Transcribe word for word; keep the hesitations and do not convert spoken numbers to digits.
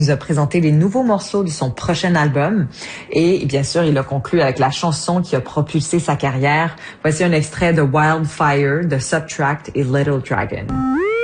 Il nous a présenté les nouveaux morceaux de son prochain album et bien sûr, il a conclu avec la chanson qui a propulsé sa carrière. Voici un extrait de Wildfire de Subtract et Little Dragon.